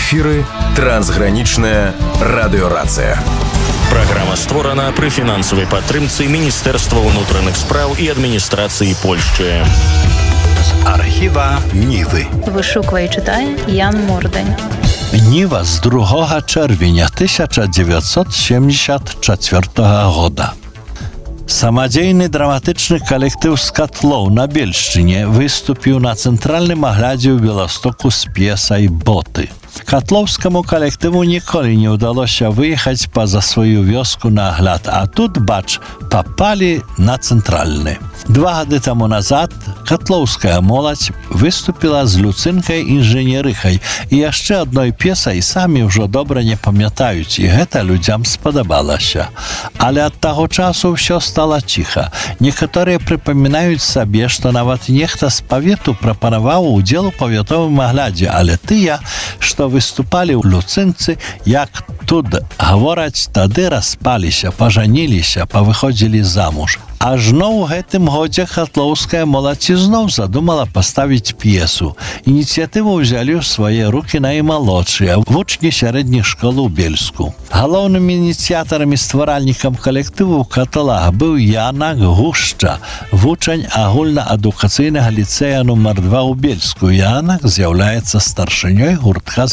эфіры трансгранічная радыёрацыя. Праграма створана пры фінансавай падтрымцы Міністэрства ўнутраных спраў і адміністрацыі Польшчы. Архіва Нівы. Вишукує і читає Ян Мордень. Ніва з 2 czerwca 1974 года. Самадзейны драматычны калектыў з Катлоў на Бельшчыне выступіў на цэнтральным аглядзе ў Беластоку з п'есай «Боты». Катлоўскаму калектыву ніколі не ўдалося выехаць па-за сваю вёску на агляд, а тут, бач, папалі на цэнтральны. 2 гады таму назад катлоўская моладзь выступіла з Люцынкай інжынерыхай і яшчэ адной п'есай, самі ўжо добра не памятаюць, і гэта людзям спадабалася. Але ад таго часу ўсё стала ціха. Некаторыя прыпамінаюць сабе, што нават нехта з павету прапанаваў удзел у павятовым аглядзе, але тыя, што выступалі ў Люцынцы, як тут гавораць, тады распаліся, пажаніліся, павыходзілі замуж. Ажно ў гэтым годзе катлоўская моладзь ізноў задумала паставіць п'есу. Ініцыятыву ўзялі ў свае рукі наймалодшыя, вучні сярэдніх школ у Бельску. Галоўным ініцыятарам і стваральнікам калектыву ў Каталах быў Янак Гушча, вучань агульнаадукацыйнага ліцэя нумар 2 ў Бельску. Янак з'яўляецца старшынёй гуртка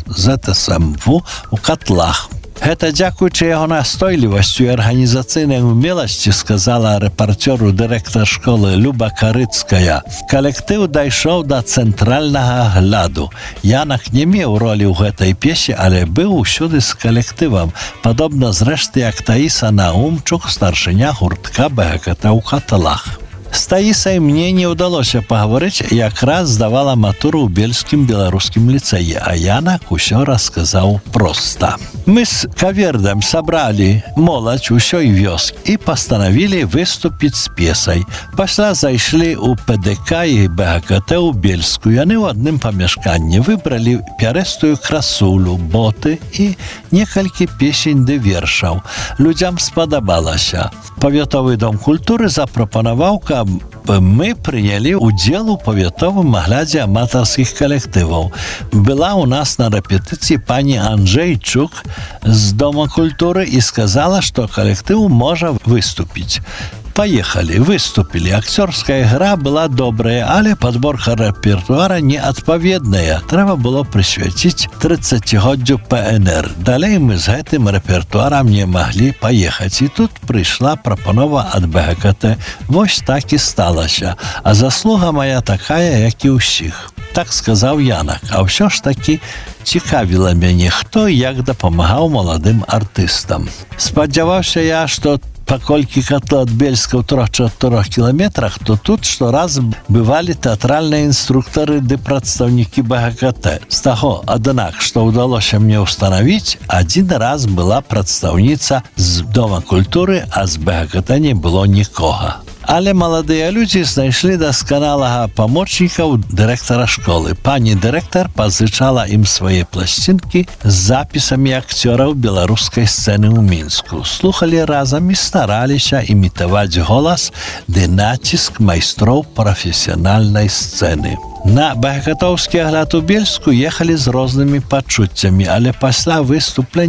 ЗТСМВ у Катлах. Гэта дзякуючы яго настойлівасцю і арганізацыйнай умеласці, сказала рэпарцёру дырэктар школы Люба Карыцкая. Калектыў дайшоў да цэнтральнага агляду. Янак не меў ролі ў гэтай п'есе, але быў усюды з калектывам, падобна зрэшты як Таіса Наумчук, старшыня гуртка БГКТ ў Каталах. З Таісай мне не ўдалося пагаварыць, якраз здавала матуру ў Бельскім беларускім ліцэі, а Янак усё расказаў проста. Мы з Кавердам сабралі моладзь усёй вёскі і пастанавілі выступіць з п'есай. Пасля зайшлі ў ПДК і БГКТ ў Бельску. Яны ў адным памяшканні выбралі пярэстую красулю, боты і некалькі песень ды вершаў. Людзям спадабалася. Павятовы дом культуры запрапанаваў, каб мы прынялі ўдзел у павятовым аглядзе аматарскіх калектываў. Была ў нас на рэпетыцыі пані Анджэйчук з Дома культуры і сказала, што калектыў можа выступіць. Паехалі, выступілі. Акцёрская ігра была добрая, але падборка рэпертуара неадпаведная. Трэба было прысвяціць 30годдзю ПНР. Далей мы з гэтым рэпертуарам не маглі паехаць. І тут прыйшла прапанова ад БГКТ. Вось так і сталася. А заслуга моя такая, як і ўсіх. Так сказаў Янак. А ўсё ж такі цікавіла мяне, хто і як дапамагаў маладым артыстам. Спадзяваўся я, што паколькі Катлы ад Бельска ў 3-4 кіламетрах, то тут штораз бывалі тэатральныя інструктары ды прадстаўнікі БГКТ. З таго, аднак, што ўдалося мне ўстанавіць, адзін раз была прадстаўніца з Дома культуры, а з БГКТ не было нікога. Але маладыя людзі знайшлі дасканалага памочніка ў дырэктара школы. Пані дырэктар пазычала ім свае пласцінкі з запісамі акцёраў беларускай сцэны ў Мінску. Слухалі разам і стараліся імітаваць голас ды націск майстроў прафесіянальнай сцэны. На БГКТовскі агляд у Бельску ехалі з рознымі пачуццямі, але пасля выступлення